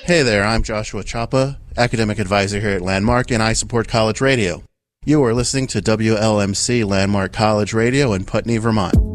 Hey there, I'm Joshua Chapa, Academic Advisor here at Landmark, and I support college radio. You are listening to WLMC Landmark College Radio in Putney, Vermont.